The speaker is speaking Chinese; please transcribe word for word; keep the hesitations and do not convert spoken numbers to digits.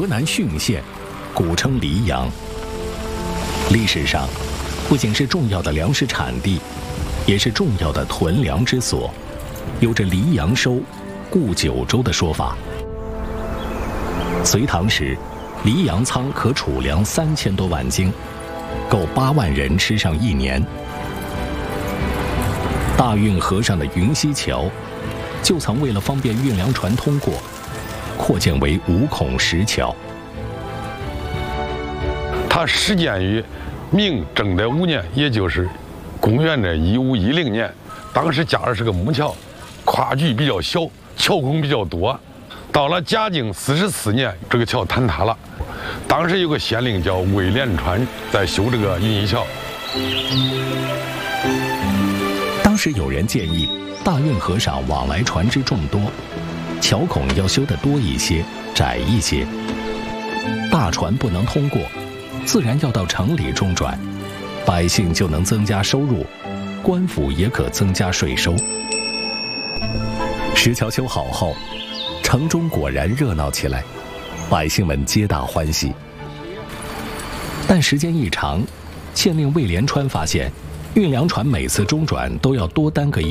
河南浚县，古称黎阳。历史上，不仅是重要的粮食产地，也是重要的屯粮之所，有着黎阳收，固九州的说法。隋唐时，黎阳仓可储粮三千多万斤，够八万人吃上一年。大运河上的云溪桥，就曾为了方便运粮船通过，扩建为五孔石桥。 它始建于明正德五年，也就是公元的一五一零年。当时架的是个木桥，跨距比较小，桥孔比较多。到了嘉靖四十四年，这个桥坍塌了。当时有个县令叫魏连川，在修这个云溪桥。 当时有人建议，大运河上往来船只众多，桥孔要修得多一些，窄一些。大船不能通过，自然要到城里中转，百姓就能增加收入，官府也可增加税收。石桥修好后，城中果然热闹起来，百姓们皆大欢喜。但时间一长，县令魏连川发现，运粮船每次中转都要多耽搁一